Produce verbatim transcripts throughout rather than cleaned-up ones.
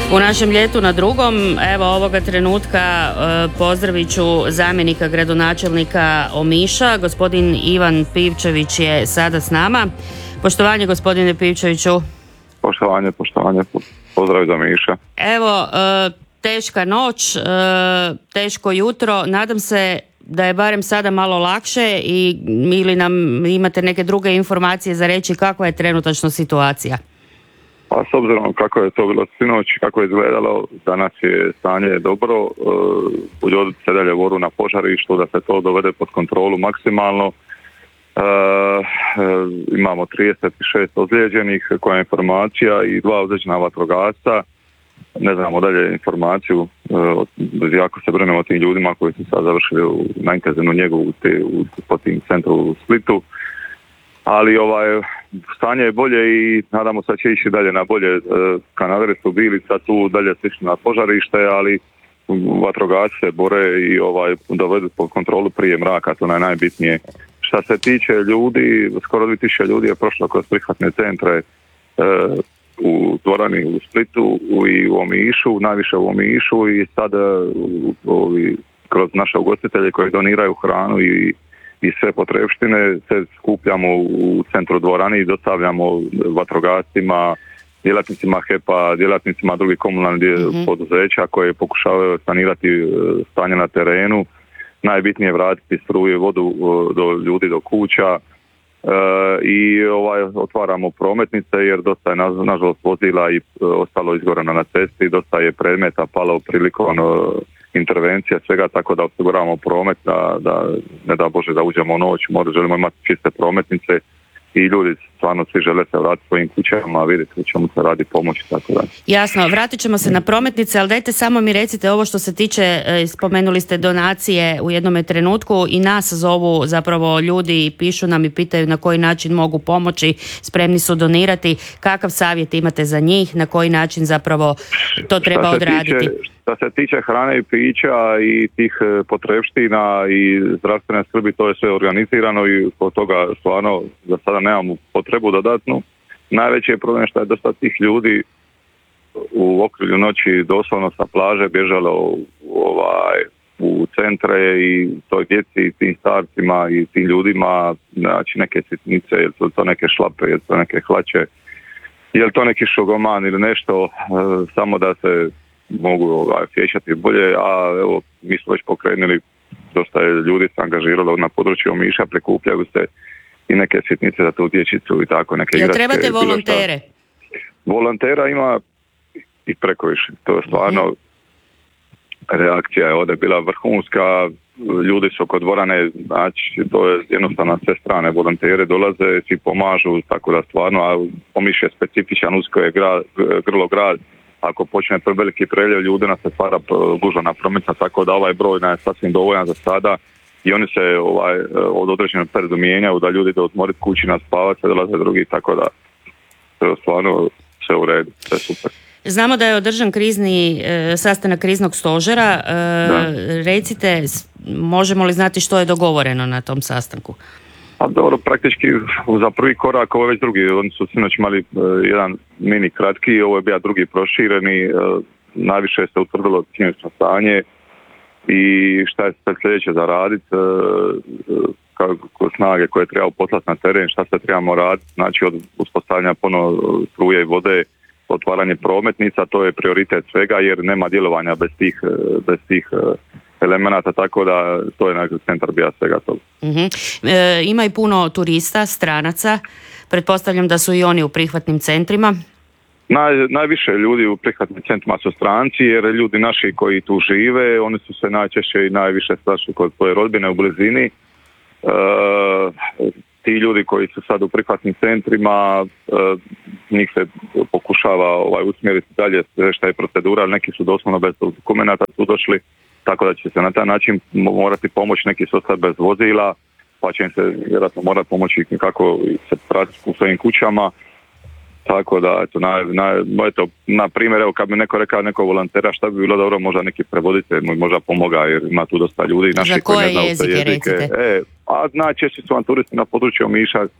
U našem ljetu na drugom, evo ovoga trenutka e, pozdravit ću zamjenika gradonačelnika Omiša, gospodin Ivan Pivčević je sada s nama. Poštovanje gospodine Pivčeviću. Poštovanje, poštovanje, pozdrav iz Omiša. Evo, e, teška noć, e, teško jutro, nadam se da je barem sada malo lakše i ili nam imate neke druge informacije za reći kakva je trenutačno situacija. Pa s obzirom kako je to bilo sinoć, kako je izgledalo, danas je stanje dobro, e, ljudi se dalje vodu na požarištu, da se to dovede pod kontrolu maksimalno. E, e, imamo trideset šest ozlijeđenih koja je informacija i dva ozlijeđena vatrogasca. Ne znamo dalje informaciju, e, jako se brinemo o tim ljudima koji su sad završili u, na intenzivnu njegu u, te, u, po tim centru u Splitu. Ali ovaj, stanje je bolje i nadamo se da će ići dalje na bolje. Kanaderi su bili sad tu dalje slično na požarište, ali vatrogasci se bore i ovaj, dovedu pod kontrolu prije mraka, to je najbitnije. Šta se tiče ljudi, skoro dvije tisuće ljudi je prošlo kroz prihvatne centre e, u Dvorani, u Splitu u, i u Omišu, najviše u Omišu i sad u, u, kroz naše ugostitelje koji doniraju hranu i i sve potrebštine se skupljamo u centru Dvorani i dostavljamo vatrogascima, djelatnicima H E P-a, djelatnicima drugih komunalnih mm-hmm. poduzeća koje pokušavaju sanirati stanje na terenu. Najbitnije je vratiti struju i vodu do ljudi, do kuća. E, i ovaj, otvaramo prometnice jer dosta je nažalost vozila i ostalo izgoreno na cesti, dosta je predmeta palo prilikom intervencija svega, tako da osiguravamo promet, da, da ne da Bože da uđemo u noć, možda želimo imati čiste prometnice i ljudi stvarno svi žele se vratiti svojim kućama, vidjeti u čemu se radi pomoći, tako da. Jasno, vratit ćemo se na prometnice, ali dajte samo mi recite ovo što se tiče, spomenuli ste donacije u jednome trenutku i nas zovu zapravo ljudi i pišu nam i pitaju na koji način mogu pomoći, spremni su donirati, kakav savjet imate za njih, na koji način zapravo to treba odraditi? Tiče, što se tiče hrane i pića i tih potrebština i zdravstvene skrbi, to je sve organizirano i od toga stvarno za sada nemamo potrebu dodatnu. Najveći je problem što je dosta tih ljudi u okrilju noći doslovno sa plaže bježalo u, u, ovaj, u centre i toj djeci i tim starcima i tim ljudima, znači neke sitnice, je to neke šlape, je to neke hlače, je li to neki šogoman ili nešto, e, samo da se mogu ovaj, fješati bolje, a evo mi smo već pokrenuli, dosta je ljudi se angažiralo na području Omiša, prikupljaju se i neke sitnice za tu dječicu i tako neke igračke. Jel trebate volontere? Volontera ima i preko više. To je stvarno, mm-hmm. reakcija je ovdje bila vrhunska, ljudi su oko dvorane, znači to je jednostavno na sve strane, volontere dolaze, svi pomažu, tako da stvarno, a Omiš je specifičan, usko je grad, grlo grad, ako počne veliki preljev ljudi nas se stvara gužva prometnica, tako da ovaj broj je sasvim dovoljan za sada. I oni se ovaj, od određenog periodu mijenjaju da ljudi da odmoriti kući na spavati, se dolaze drugi, tako da to je stvarno sve u redu, sve super. Znamo da je održan krizni e, sastanak kriznog stožera. E, recite, možemo li znati što je dogovoreno na tom sastanku? Pa dobro, praktički za prvi korak, ovo je već drugi, oni su sinoć imali e, jedan mini kratki, ovo je bio drugi prošireni, e, najviše se utvrdilo činjenično stanje i šta je sljedeće za raditi, e, kako snage koje treba poslati na teren, šta se trebamo raditi, znači od uspostavljanja ponovno struje i vode, otvaranje prometnica, to je prioritet svega jer nema djelovanja bez tih, bez tih elemenata, tako da to je nekako centar bija svega toga. Uh-huh. E, ima i puno turista, stranaca, pretpostavljam da su i oni u prihvatnim centrima. Naj, najviše ljudi u prihvatnim centrima su stranci jer ljudi naši koji tu žive, oni su se najčešće i najviše strašili kod svoje rodbine u blizini. E, ti ljudi koji su sad u prihvatnim centrima, e, njih se pokušava ovaj, usmjeriti dalje šta je procedura, ali neki su doslovno bez dokumenata tu došli, tako da će se na taj način morati pomoći, neki su ostati bez vozila, pa će im se vjerojatno morati pomoći kako se pratiti u svojim kućama. Tako da, eto, na, na, eto, na primjer, evo, kad bi neko rekao nekog volontera, šta bi bilo dobro, možda neki prevoditelj možda pomoga, jer ima tu dosta ljudi naši koji ne znaju te jezike. Recite? E, a najčešće su vam turisti na području Omiša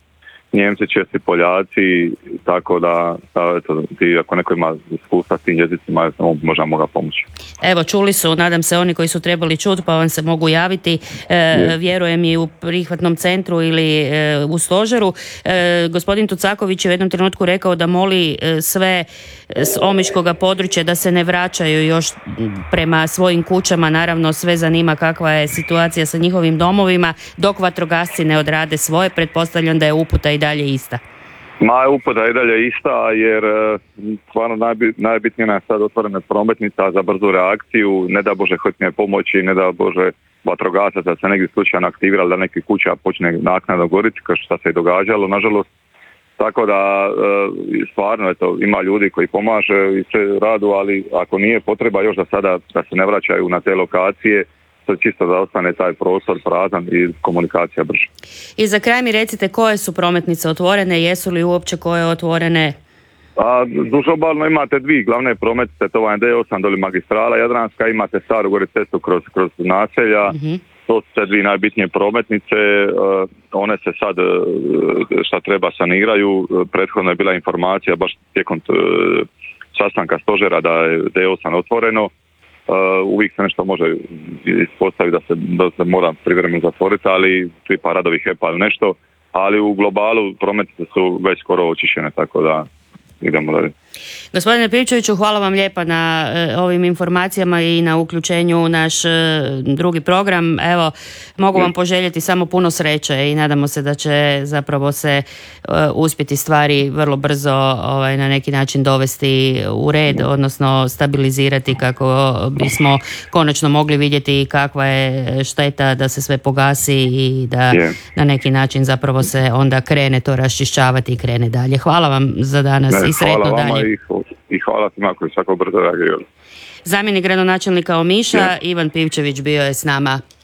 Njemci, Česi, Poljaci, tako da, da eto, ti, ako neko ima iskustva s tim jezicima, možda moga pomoći. Evo, čuli su, nadam se, oni koji su trebali čuti, pa vam se mogu javiti, e, vjerujem i u prihvatnom centru ili e, u stožeru. E, gospodin Tucaković je u jednom trenutku rekao da moli e, sve s omiškoga područja da se ne vraćaju još prema svojim kućama, naravno sve zanima kakva je situacija sa njihovim domovima, dok vatrogasci ne odrade svoje, pretpostavljam da je uputa i dalje ista. Ma, uputa je dalje ista, jer stvarno najbi, najbitnija je sad otvorena prometnica za brzu reakciju, ne da Bože hitne pomoći, ne da Bože vatrogasac da se negdje slučajno aktivirali da neki kuća počne naknadno goriti, kao što se je događalo, nažalost. Tako da stvarno eto, ima ljudi koji pomaže i sve radu, ali ako nije potreba još da sada da se ne vraćaju na te lokacije, to čisto da ostane taj prostor prazan i komunikacija brže. I za kraj mi recite koje su prometnice otvorene, jesu li uopće koje otvorene? A, duž obalno imate dvije glavne prometnice, to je D osam doli magistrala Jadranska, imate Staru Gori cestu kroz, kroz naselja, mm-hmm. To su te dvije najbitnije prometnice, uh, one se sad uh, šta treba saniraju, prethodno je bila informacija baš tijekom uh, sastanka stožera da je D osam otvoreno. Uh, uvijek se nešto može ispostaviti da se, da se mora privremeno zatvoriti, ali tipa radovi H E P-a ili nešto, ali u globalu prometnice su već skoro očišćene, tako da idemo dalje. Gospodine Pivčeviću, hvala vam lijepa na e, ovim informacijama i na uključenju u naš e, drugi program. Evo, mogu vam poželjeti samo puno sreće i nadamo se da će zapravo se e, uspjeti stvari vrlo brzo ovaj, na neki način dovesti u red, odnosno stabilizirati kako bismo konačno mogli vidjeti kakva je šteta da se sve pogasi i da yeah. na neki način zapravo se onda krene to raščišćavati i krene dalje. Hvala vam za danas ne, i sretno dalje. I, i hvala svima koji svako brzo reagirali. Zamjenik gradonačelnika Omiša, yeah. Ivan Pivčević bio je s nama.